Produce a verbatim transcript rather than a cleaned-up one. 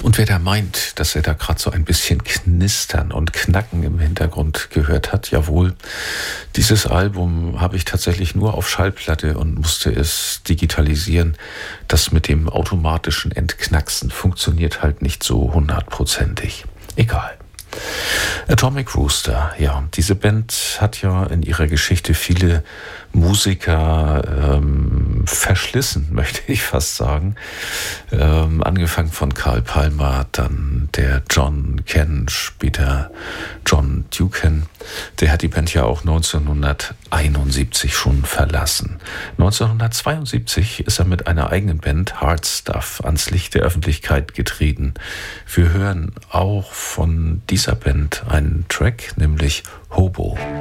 Und wer da meint, dass er da gerade so ein bisschen Knistern und Knacken im Hintergrund gehört hat, jawohl, dieses Album habe ich tatsächlich nur auf Schallplatte und musste es digitalisieren. Das mit dem automatischen Entknacksen funktioniert halt nicht so hundertprozentig. Egal. Atomic Rooster, ja, diese Band hat ja in ihrer Geschichte viele Musiker ähm, verschlissen, möchte ich fast sagen. Ähm, angefangen von Carl Palmer, dann der John Ken, später John Ducan. Der hat die Band ja auch neunzehnhunderteinundsiebzig schon verlassen. neunzehnhundertzweiundsiebzig ist er mit einer eigenen Band, Hard Stuff, ans Licht der Öffentlichkeit getreten. Wir hören auch von dieser Band einen Track, nämlich Hobo.